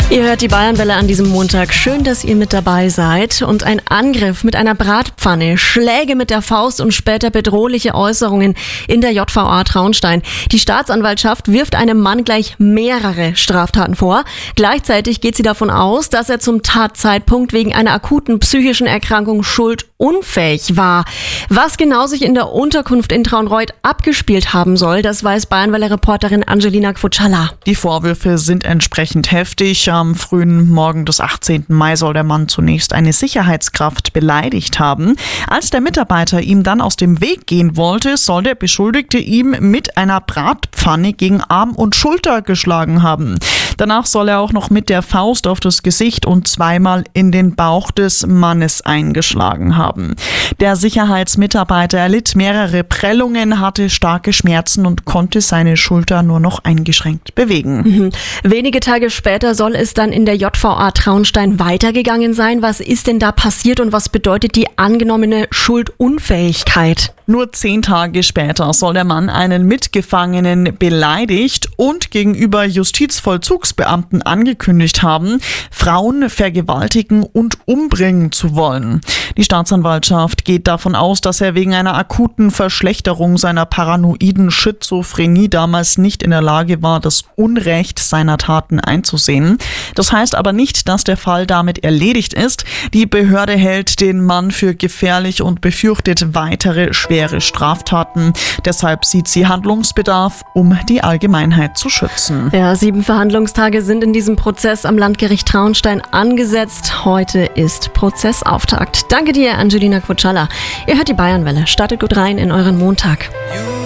Ihr hört die Bayernwelle an diesem Montag. Schön, dass ihr mit dabei seid. Und ein Angriff mit einer Bratpfanne, Schläge mit der Faust und später bedrohliche Äußerungen in der JVA Traunstein. Die Staatsanwaltschaft wirft einem Mann gleich mehrere Straftaten vor. Gleichzeitig geht sie davon aus, dass er zum Tatzeitpunkt wegen einer akuten psychischen Erkrankung schuldunfähig war. Was genau sich in der Unterkunft in Traunreut abgespielt haben soll, das weiß Bayernwelle-Reporterin Angelina Kwutschala. Die Vorwürfe sind entsprechend heftig. Am frühen Morgen des 18. Mai soll der Mann zunächst eine Sicherheitskraft beleidigt haben. Als der Mitarbeiter ihm dann aus dem Weg gehen wollte, soll der Beschuldigte ihm mit einer Bratpfanne gegen Arm und Schulter geschlagen haben. Danach soll er auch noch mit der Faust auf das Gesicht und zweimal in den Bauch des Mannes eingeschlagen haben. Der Sicherheitsmitarbeiter erlitt mehrere Prellungen, hatte starke Schmerzen und konnte seine Schulter nur noch eingeschränkt bewegen. Wenige Tage später soll es dann in der JVA Traunstein weitergegangen sein. Was ist denn da passiert und was bedeutet die angenommene Schuldunfähigkeit? Nur 10 Tage später soll der Mann einen Mitgefangenen beleidigt und gegenüber Justizvollzugsbeamten angekündigt haben, Frauen vergewaltigen und umbringen zu wollen. Die Staatsanwaltschaft geht davon aus, dass er wegen einer akuten Verschlechterung seiner paranoiden Schizophrenie damals nicht in der Lage war, das Unrecht seiner Taten einzusehen. Das heißt aber nicht, dass der Fall damit erledigt ist. Die Behörde hält den Mann für gefährlich und befürchtet weitere schwere Straftaten. Deshalb sieht sie Handlungsbedarf, um die Allgemeinheit zu schützen. Ja, 7 Verhandlungstage sind in diesem Prozess am Landgericht Traunstein angesetzt. Heute ist Prozessauftakt. Danke dir, Angelina Kwutschala. Ihr hört die Bayernwelle. Startet gut rein in euren Montag.